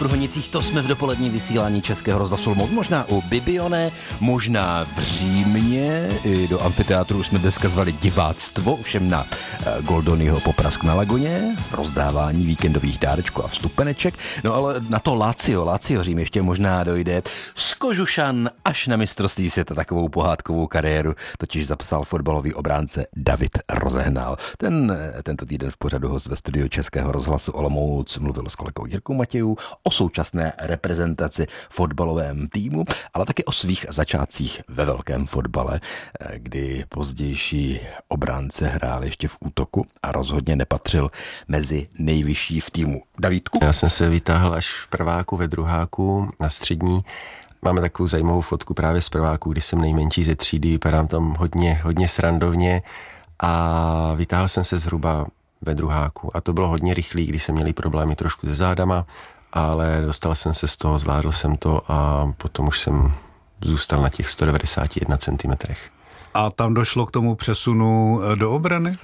Průhonicích, to jsme v dopolední vysílání Českého rozhlasu Olomouc. Možná u Bibione, možná v Římě, i do amfiteátru jsme dneska zvali diváctvo, všem na Goldonyho poprask na Laguně, rozdávání víkendových dárečků a vstupeneček. No ale na to Lazio Řím ještě možná dojde. Z Kožušan až na mistrovství světa takovou pohádkovou kariéru totiž zapsal fotbalový obránce David Rozehnal. Tento týden v pořadu host ve studiu Českého rozhlasu Olomouc mluvil s kolegou Jirkou Matějů o současné reprezentaci fotbalovém týmu, ale také o svých začátcích ve velkém fotbale, kdy pozdější obránce hrál ještě v útoku a rozhodně nepatřil mezi nejvyšší v týmu. Davídku? Já jsem se vytáhl až v prváku, ve druháku, na střední. Máme takovou zajímavou fotku právě z prváku, kdy jsem nejmenší ze třídy, vypadám tam hodně srandovně a vytáhl jsem se zhruba ve druháku. A to bylo hodně rychlý, když jsem měli problémy trošku se zádama, ale dostal jsem se z toho, zvládl jsem to a potom už jsem zůstal na těch 191 cm. A tam došlo k tomu přesunu do obrany?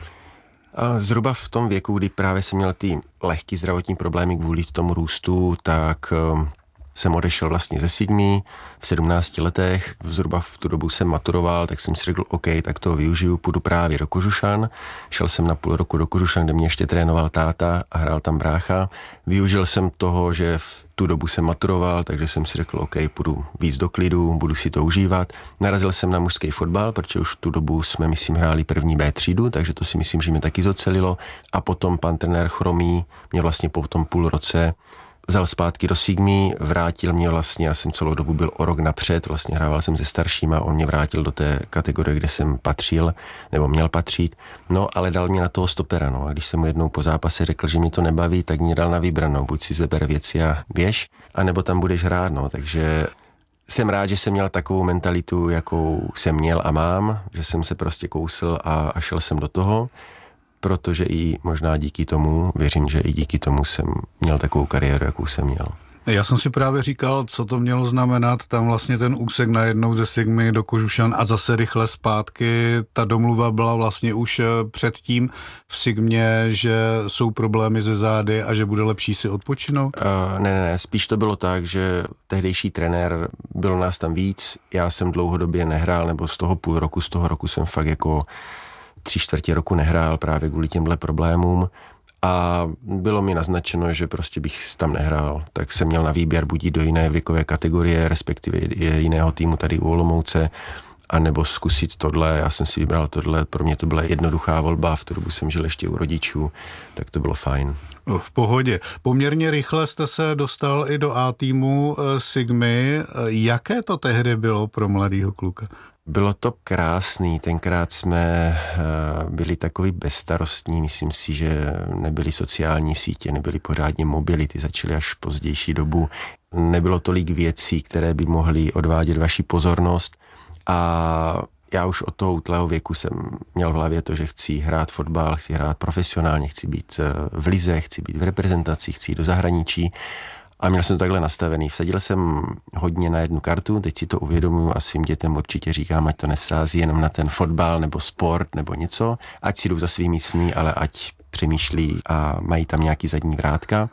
A zhruba v tom věku, kdy právě jsem měl ty lehký zdravotní problémy kvůli tomu růstu, tak jsem odešel vlastně ze Sigmy v 17 letech. Zhruba v tu dobu jsem maturoval, tak jsem si řekl, OK, tak to využiju, půjdu právě do Kožušan. Šel jsem na půl roku do Kožušan, kde mě ještě trénoval táta a hrál tam brácha. Využil jsem toho, že v tu dobu jsem maturoval, takže jsem si řekl, OK, půjdu víc do klidu, budu si to užívat. Narazil jsem na mužský fotbal, protože už v tu dobu jsme, myslím, hráli první B třídu, takže to si myslím, že mě taky zocelilo. A potom pan trenér Chromý mě vlastně po tom půl roce vzal zpátky do Sigmy, vrátil mě vlastně, já jsem celou dobu byl o rok napřed, vlastně hrával jsem se staršíma, on mě vrátil do té kategorie, kde jsem patřil, nebo měl patřit, no ale dal mě na toho stopera, no a když jsem mu jednou po zápase řekl, že mě to nebaví, tak mě dal na vybranou, buď si zeber věci a běž, anebo tam budeš hrát, no, takže jsem rád, že jsem měl takovou mentalitu, jakou jsem měl a mám, že jsem se prostě kousl a šel jsem do toho. Protože i možná díky tomu, věřím, že i díky tomu jsem měl takovou kariéru, jakou jsem měl. Já jsem si právě říkal, co to mělo znamenat, tam vlastně ten úsek najednou ze Sigmy do Kožušan a zase rychle zpátky. Ta domluva byla vlastně už předtím v Sigmě, že jsou problémy ze zády a že bude lepší si odpočinout? Ne, spíš to bylo tak, že tehdejší trenér, bylo nás tam víc, já jsem dlouhodobě nehrál, nebo z toho půl roku, z toho roku jsem fakt jako 3/4 roku nehrál právě kvůli těmhle problémům a bylo mi naznačeno, že prostě bych tam nehrál. Tak jsem měl na výběr buď jít do jiné věkové kategorie, respektive jiného týmu tady u Olomouce, anebo zkusit tohle. Já jsem si vybral tohle, pro mě to byla jednoduchá volba, v tu dobu jsem žil ještě u rodičů, tak to bylo fajn. V pohodě. Poměrně rychle jste se dostal i do A týmu Sigmy. Jaké to tehdy bylo pro mladýho kluka? Bylo to krásný, tenkrát jsme byli takový bezstarostní, myslím si, že nebyly sociální sítě, nebyly pořádně mobility, začaly až v pozdější dobu. Nebylo tolik věcí, které by mohly odvádět vaši pozornost a já už od toho útlého věku jsem měl v hlavě to, že chci hrát fotbal, chci hrát profesionálně, chci být v lize, chci být v reprezentaci, chci jít do zahraničí. A měl jsem to takhle nastavený. Vsadil jsem hodně na jednu kartu, teď si to uvědomuji a svým dětem určitě říkám, ať to nevsází jenom na ten fotbal nebo sport nebo něco, ať si jdou za svými sny, ale ať přemýšlí a mají tam nějaký zadní vrátka.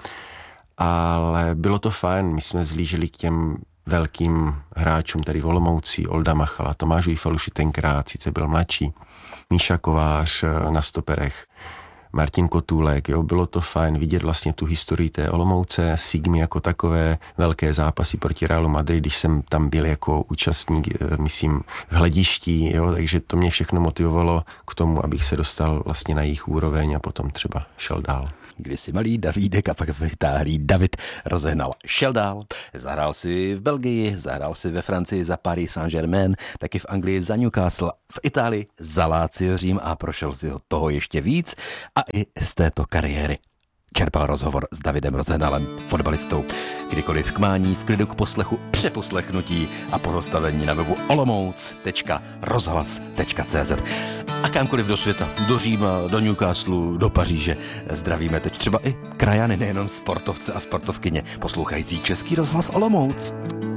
Ale bylo to fajn, my jsme zlížili k těm velkým hráčům, tady v Olomouci, Olda Machala, Tomáš Ujfaluši tenkrát, sice byl mladší, Míša Kovář na stoperech, Martin Kotůlek, jo, bylo to fajn vidět vlastně tu historii té Olomouce, Sigmy jako takové, velké zápasy proti Realu Madrid, když jsem tam byl jako účastník, myslím, v hledišti, jo, takže to mě všechno motivovalo k tomu, abych se dostal vlastně na jejich úroveň a potom třeba šel dál. Kdysi malý Davídek a pak vytáhlý David Rozehnal šel dál. Zahrál si v Belgii, zahrál si ve Francii za Paris Saint-Germain, taky v Anglii za Newcastle, v Itálii za Lazio Řím a prošel si toho ještě víc a i z této kariéry čerpal rozhovor s Davidem Rozehnalem, fotbalistou. Kdykoliv k mání, v klidu k poslechu, přeposlechnutí a pozastavení na webu olomouc.rozhlas.cz a kamkoliv do světa, do Říma, do Newcastle, do Paříže. Zdravíme teď třeba i krajany, nejenom sportovce a sportovkyně, poslouchající Český rozhlas Olomouc.